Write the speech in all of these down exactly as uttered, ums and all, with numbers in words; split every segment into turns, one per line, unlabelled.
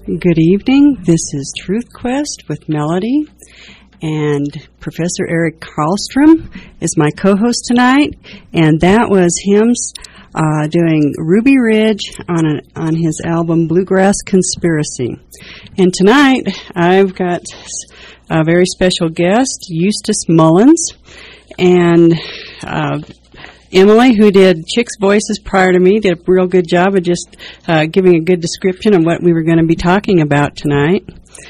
Good evening. This is Truth Quest with Melody, and Professor Eric Karlstrom is my co-host tonight, and that was him uh, doing Ruby Ridge on a, on his album Bluegrass Conspiracy. And tonight I've got a very special guest, Eustace Mullins, and uh, Emily, who did Chick's voices prior to me, did a real good job of just uh, giving a good description of what we were going to be talking about tonight.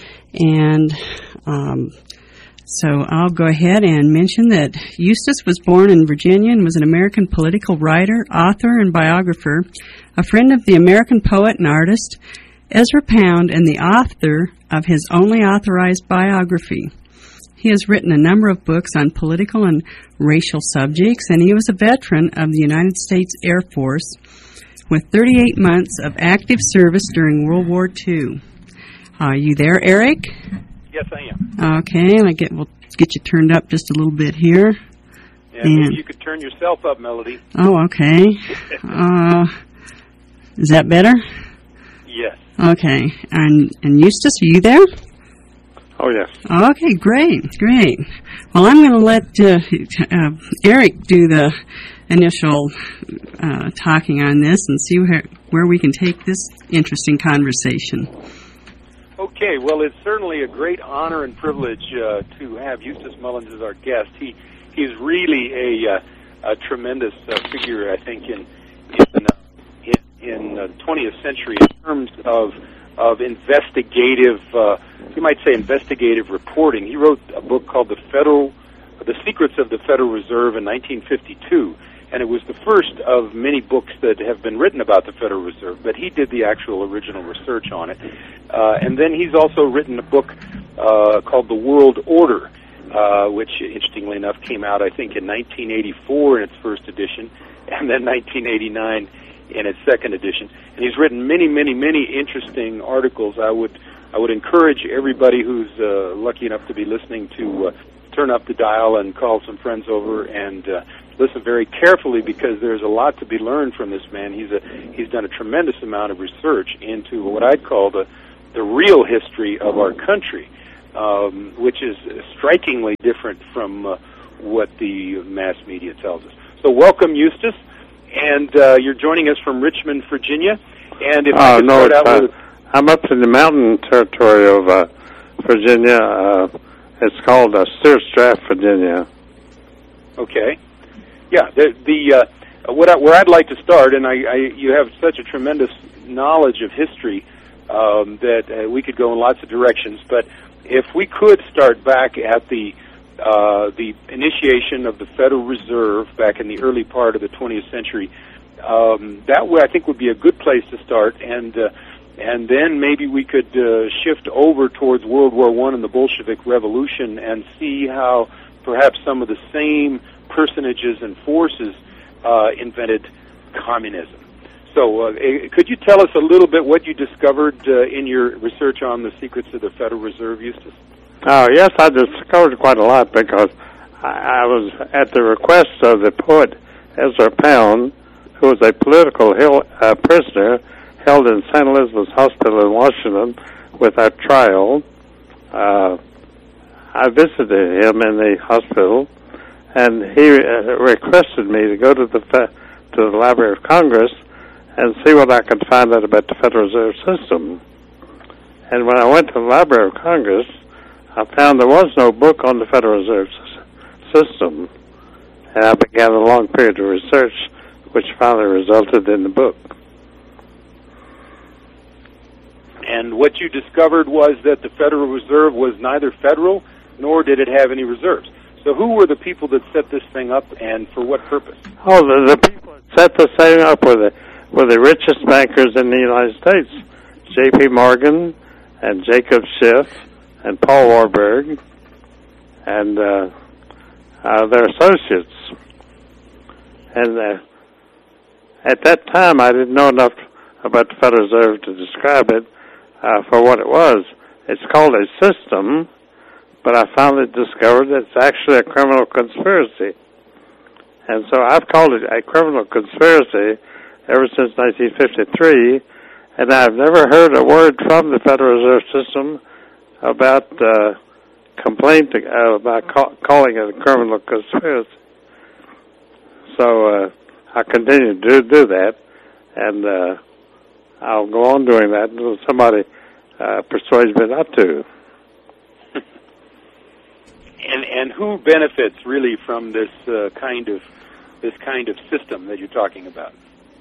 And um, so I'll go ahead and mention that Eustace was born in Virginia and was an American political writer, author, and biographer, a friend of the American poet and artist Ezra Pound, and the author of his only authorized biography. He has written a number of books on political and racial subjects, and he was a veteran of the United States Air Force with thirty-eight months of active service during World War Two. Are you there, Eric?
Yes, I am.
Okay, I get we'll get you turned up just a little bit here.
Yeah, and maybe you could turn yourself up, Melody.
Oh, okay. uh, is that better?
Yes.
Okay, and and Eustace, are you there?
Oh, yes.
Okay, great, great. Well, I'm going to let uh, uh, Eric do the initial uh, talking on this and see where, where we can take this interesting conversation.
Okay, well, it's certainly a great honor and privilege uh, to have Eustace Mullins as our guest. He he's really a, uh, a tremendous uh, figure, I think, in in, uh, in, in uh, the twentieth century in terms of of investigative, uh, you might say investigative reporting. He wrote a book called The Federal, The Secrets of the Federal Reserve in nineteen fifty-two, and it was the first of many books that have been written about the Federal Reserve, but he did the actual original research on it. Uh, and then he's also written a book uh, called The World Order, uh, which, interestingly enough, came out, I think, in nineteen eighty-four in its first edition, and then nineteen eighty-nine in its second edition. And he's written many, many, many interesting articles. I would I would encourage everybody who's uh, lucky enough to be listening to uh, turn up the dial and call some friends over and uh, listen very carefully, because there's a lot to be learned from this man. He's a he's done a tremendous amount of research into what I'd call the the real history of our country, um, which is strikingly different from uh, what the mass media tells us. So welcome, Eustace. And uh, you're joining us from Richmond, Virginia. And if
oh,
I could
no,
start out
uh,
with...
I'm up in the mountain territory of uh, Virginia. Uh, it's called uh, Steerstraft, Virginia.
Okay. Yeah, the, the uh, what I, where I'd like to start, and I, I, you have such a tremendous knowledge of history um, that uh, we could go in lots of directions, but if we could start back at the Uh, the initiation of the Federal Reserve back in the early part of the twentieth century, um, that way I think would be a good place to start, and uh, and then maybe we could uh, shift over towards World War One and the Bolshevik Revolution and see how perhaps some of the same personages and forces uh, invented communism. So uh, could you tell us a little bit what you discovered uh, in your research on the secrets of the Federal Reserve, Eustace?
Oh, yes, I discovered quite a lot, because I, I was at the request of the poet Ezra Pound, who was a political hill, uh, prisoner held in Saint Elizabeth's Hospital in Washington without trial. Uh, I visited him in the hospital, and he uh, requested me to go to the fe- to the Library of Congress and see what I could find out about the Federal Reserve System. And when I went to the Library of Congress, I found there was no book on the Federal Reserve System, and I began a long period of research, which finally resulted in the book.
And what you discovered was that the Federal Reserve was neither federal, nor did it have any reserves. So who were the people that set this thing up, and for what purpose?
Oh, the, the people that set this thing up were the, were the richest bankers in the United States, J P Morgan and Jacob Schiff, and Paul Warburg, and uh, uh, their associates. And uh, at that time, I didn't know enough about the Federal Reserve to describe it uh, for what it was. It's called a system, but I finally discovered that it's actually a criminal conspiracy. And so I've called it a criminal conspiracy ever since nineteen fifty-three, And I've never heard a word from the Federal Reserve System about uh, complaint uh, about call, calling it a criminal conspiracy. So uh, I continue to do, do that, and uh, I'll go on doing that until somebody uh, persuades me not to.
And and who benefits really from this uh, kind of this kind of system that you're talking about?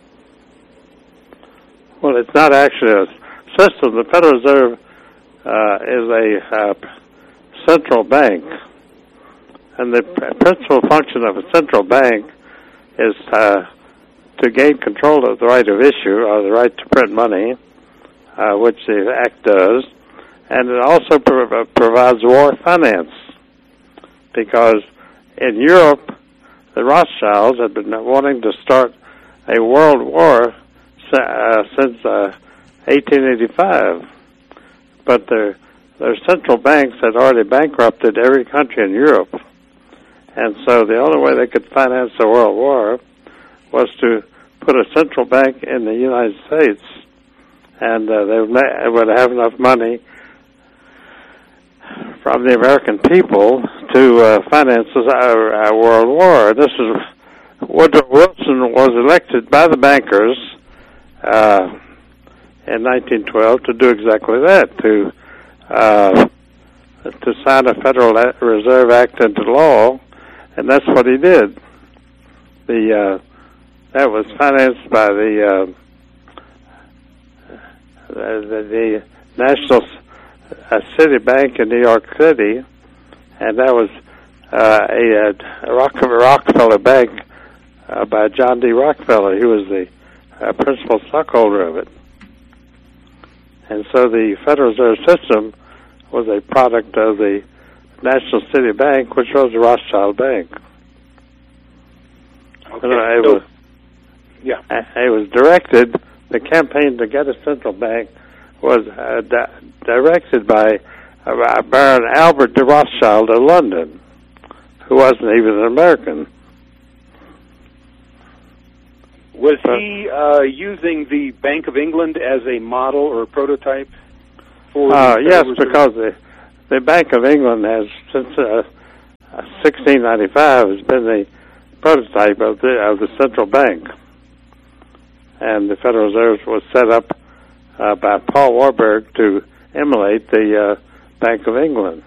Well, it's not actually a system. The Federal Reserve uh, is a uh, central bank, and the principal function of a central bank is uh, to gain control of the right of issue, or the right to print money, uh, which the Act does, and it also pro- provides war finance, because in Europe, the Rothschilds had been wanting to start a world war uh, since uh, eighteen eighty-five, but their their central banks had already bankrupted every country in Europe, and so the only way they could finance a world war was to put a central bank in the United States, and uh, they would, ma- would have enough money from the American people to uh, finance our, our world war. This is Woodrow Wilson was elected by the bankers uh, in nineteen twelve to do exactly that, to uh, to sign a Federal Reserve Act into law, and that's what he did. The uh, that was financed by the uh, the, the National uh, City Bank in New York City, and that was uh, a, a Rockefeller Bank uh, by John D. Rockefeller. He was the uh, principal stockholder of it. And so the Federal Reserve System was a product of the National City Bank, which was the Rothschild Bank.
Okay.
And it,
so,
was,
yeah.
it was directed, the campaign to get a central bank was uh, di- directed by uh, Baron Albert de Rothschild of London, who wasn't even an American.
Was he uh, using the Bank of England as a model or a prototype for
Uh,
the
yes,
Reserve?
because the, the Bank of England has, since uh, sixteen ninety-five, has been the prototype of the, of the central bank. And the Federal Reserve was set up uh, by Paul Warburg to emulate the uh, Bank of England.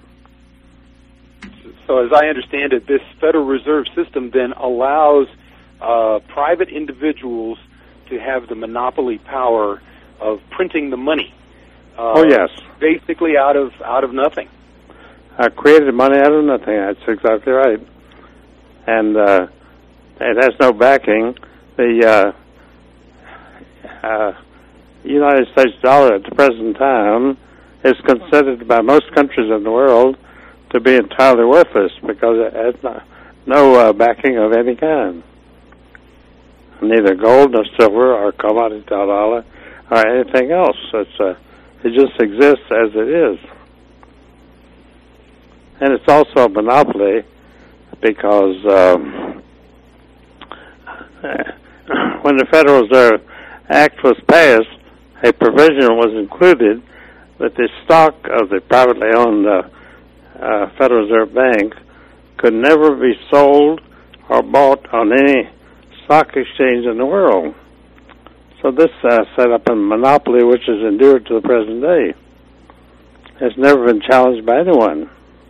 So as I understand it, this Federal Reserve System then allows uh, private individuals to have the monopoly power of printing the money. Uh,
oh, yes.
Basically out of out of nothing.
I created money out of nothing. That's exactly right. And uh, it has no backing. The uh, uh, United States dollar at the present time is considered by most countries in the world to be entirely worthless because it has no, no uh, backing of any kind. Neither gold nor silver or commodity dollar or anything else. It's, uh, it just exists as it is. And it's also a monopoly because um, when the Federal Reserve Act was passed, a provision was included that the stock of the privately owned uh, uh, Federal Reserve Bank could never be sold or bought on any stock exchange in the world. So this uh, set up a monopoly which has endured to the present day. It's never been challenged by anyone.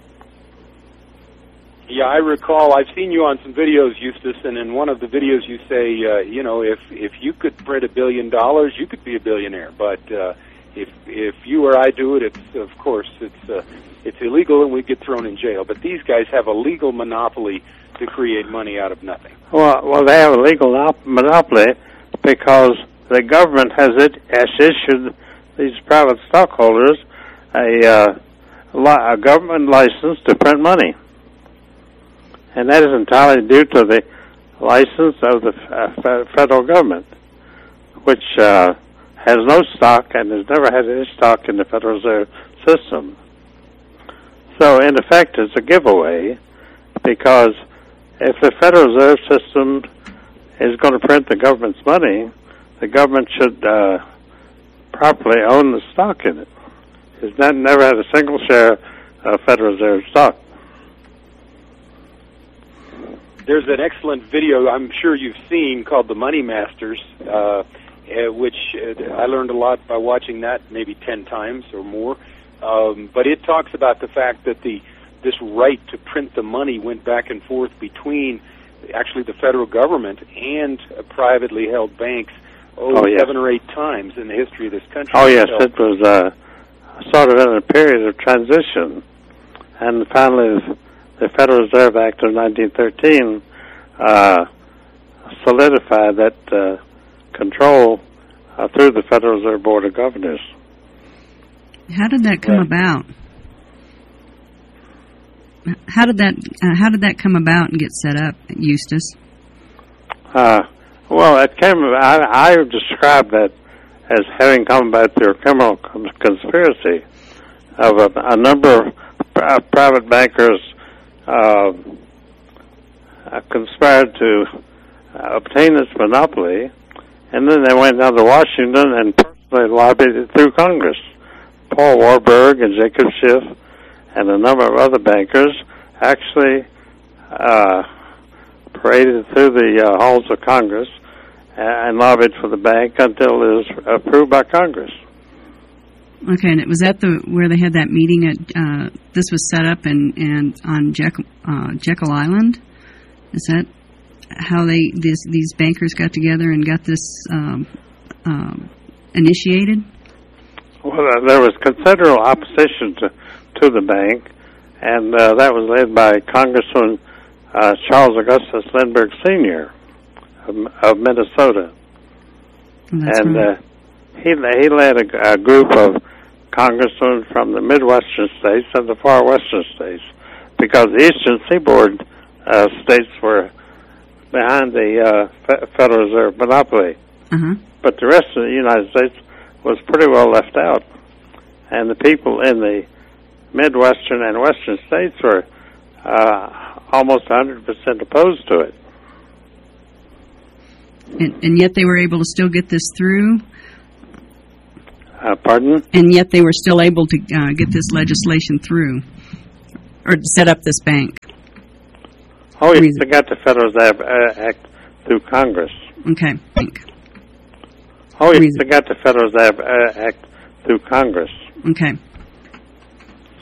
Yeah, I recall, I've seen you on some videos, Eustace, and in one of the videos you say, uh, you know, if if you could print a billion dollars, you could be a billionaire. But uh, if if you or I do it, it's of course it's uh, it's illegal and we get thrown in jail. But these guys have a legal monopoly to create money out of nothing.
Well, well, they have a legal op- monopoly because the government has it has issued these private stockholders a, uh, li- a government license to print money. And that is entirely due to the license of the uh, federal government, which uh, has no stock and has never had any stock in the Federal Reserve System. So, in effect, it's a giveaway because if the Federal Reserve System is going to print the government's money, the government should uh, properly own the stock in it. It's not, never had a single share of Federal Reserve stock.
There's an excellent video I'm sure you've seen called The Money Masters, uh, uh, which uh, I learned a lot by watching that maybe ten times or more. Um, but it talks about the fact that the this right to print the money went back and forth between actually the federal government and uh, privately held banks oh,
oh yes.
seven or eight times in the history of this country.
Oh, yes,
so,
it was uh, sort of in a period of transition. And finally, the Federal Reserve Act of nineteen thirteen uh, solidified that uh, control uh, through the Federal Reserve Board of Governors.
How did that come
yeah. about? How did that uh, How did that come about and get set up, Eustace? Uh, well, it came. I, I described that as having come about through a criminal conspiracy of a, a number of uh, private bankers uh, uh, conspired to uh, obtain this monopoly, and then they went down to Washington and personally lobbied it through Congress. Paul Warburg and Jacob Schiff and a number of other bankers actually uh, paraded through the uh, halls of Congress and lobbied for the bank until it was approved by Congress.
Okay, and it was at the where they had that meeting at. Uh, this was set up in, in on Jekyll, uh, Jekyll Island. Is that how they this, these bankers got together and got this um, um, initiated?
Well, uh, there was considerable opposition to, to the bank, and uh, that was led by Congressman uh, Charles Augustus Lindbergh Senior of, of Minnesota.
That's
and
right.
uh, he he led a, a group of congressmen from the Midwestern states and the far western states, because the Eastern Seaboard uh, states were behind the uh, Federal Reserve monopoly.
Uh-huh.
But the rest of the United States was pretty well left out, and the people in the Midwestern and Western states were uh, almost one hundred percent opposed to it.
And, and yet they were able to still get this through?
Uh, pardon?
And yet they were still able to uh, get this legislation through, or to set up this bank?
Oh, yes, they got the Federal Reserve Act through Congress.
Okay, bank.
Oh, yes, they got the Federal Reserve Act through Congress.
Okay.